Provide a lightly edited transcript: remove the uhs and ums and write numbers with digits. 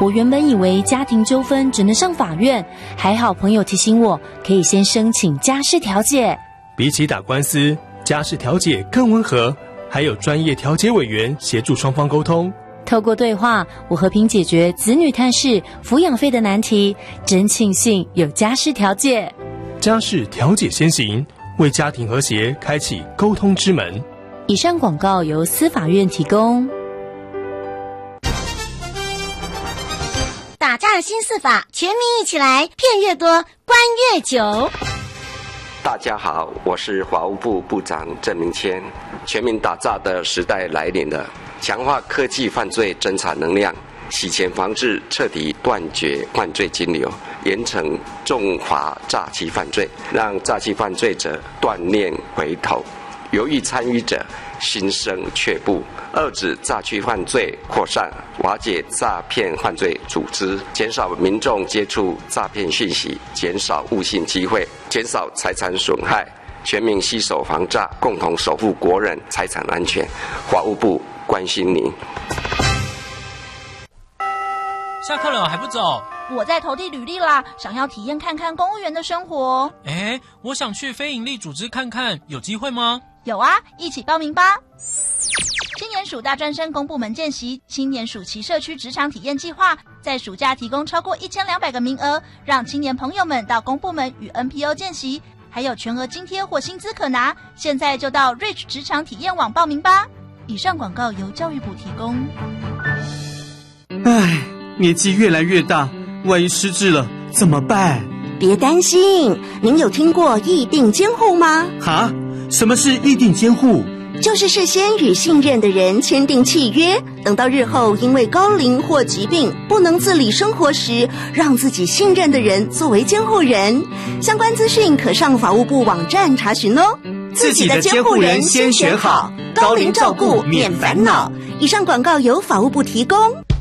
我原本以为家庭纠纷只能上法院，还好朋友提醒我，可以先申请家事调解。 比起打官司，家事调解更温和，还有专业调解委员协助双方沟通。 透过对话，我和平解决子女探视、抚养费的难题，真庆幸有家事调解。 家事调解先行，为家庭和谐开启沟通之门。 以上广告由司法院提供。 打诈新4法，全民一起来，骗越多，关越久。 大家好，我是法务部部长郑明谦。全民打诈的时代来临了，强化科技犯罪侦查能量，洗钱防治，彻底断绝犯罪金流，严惩重罚诈欺犯罪，让诈欺犯罪者断念回头，犹豫参与者心生却步，遏止诈欺犯罪扩散，瓦解诈骗犯罪组织，减少民众接触诈骗讯息，减少误信机会，减少财产损害，全民携手防诈，共同守护国人财产安全。法务部关心您。 下课了还不走？ 我在投递履历啦，想要体验看看公务员的生活。 我想去非营利组织看看，有机会吗？ 有啊，一起报名吧。青年署大专生公部门见习，青年暑期社区职场体验计划，在暑假提供超过1200个名额，让青年朋友们到公部门与 NPO 见习，还有全额津贴或薪资可拿。现在就到 Reach 职场体验网报名吧。以上广告由教育部提供。 年纪越来越大，万一失智了怎么办？ 别担心，您有听过议定监护吗？ 什么是议定监护？ 就是事先与信任的人签订契约，等到日后因为高龄或疾病不能自理生活时，让自己信任的人作为监护人。相关资讯可上法务部网站查询哦。 自己的监护人先选好，高龄照顾免烦恼。 以上广告由法务部提供。